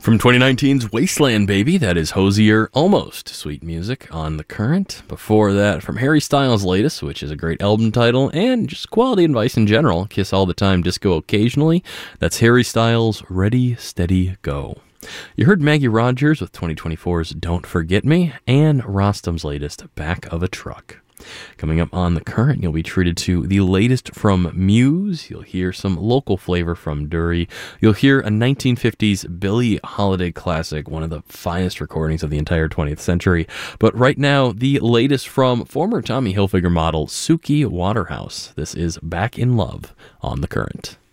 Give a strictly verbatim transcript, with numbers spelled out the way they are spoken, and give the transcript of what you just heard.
From twenty nineteen's Wasteland Baby, that is Hosier, Almost Sweet Music on The Current. Before that, from Harry Styles' latest, which is a great album title, and just quality advice in general, Kiss All the Time, Disco Occasionally, that's Harry Styles' Ready, Steady, Go. You heard Maggie Rogers with twenty twenty-four's Don't Forget Me, and Rostam's latest, Back of a Truck. Coming up on The Current, you'll be treated to the latest from Muse. You'll hear some local flavor from Dury. You'll hear a nineteen fifties Billie Holiday classic, one of the finest recordings of the entire twentieth century. But right now, the latest from former Tommy Hilfiger model Suki Waterhouse. This is Back in Love on The Current.